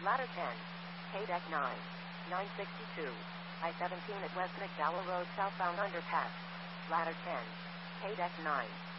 Ladder 10. KDEC 9. 962. I-17 at West McDowell Road southbound underpass. Ladder 10. KDEC 9.